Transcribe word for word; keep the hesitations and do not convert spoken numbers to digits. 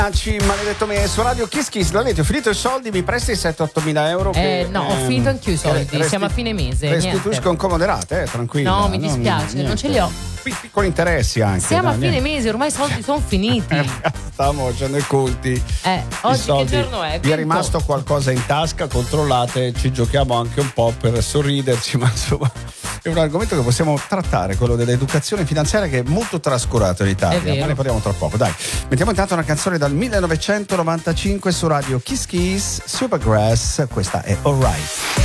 Maledetto me su Radio Kiss Kiss. L'avete, ho finito i soldi, mi presti sette otto mila euro? Che, eh, no, ho finito anch'io i soldi, resti- siamo a fine mese. Restituisco un comoderate, eh, tranquillo. No, mi dispiace, non, non ce li ho. Piccoli interessi anche. Siamo no, a fine niente. mese, ormai i soldi sono finiti. Stiamo facendo i conti. Eh, oggi soldi. che giorno è? Vi è rimasto qualcosa in tasca? Controllate, ci giochiamo anche un po' per sorriderci, ma insomma è un argomento che possiamo trattare, quello dell'educazione finanziaria, che è molto trascurato in Italia, ma ne parliamo tra poco. Dai, mettiamo intanto una canzone dal millenovecentonovantacinque su Radio Kiss Kiss, Supergrass, questa è Alright.